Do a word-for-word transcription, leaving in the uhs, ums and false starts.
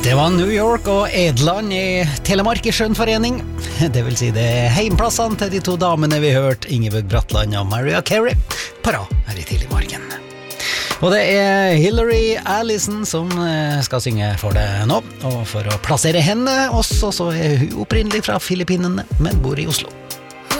Det var New York og Edland i Telemark i Skjønnforening. Det vil si det er heimplassene til de to damene vi hørte, Ingebjørg Bratland og Mariah Carey, på rad her i tidlig morgen. Og det er Hillary Allison som skal synge for deg nå, og for å plassere henne også, så er hun opprinnelig fra Filippinene, men bor i Oslo.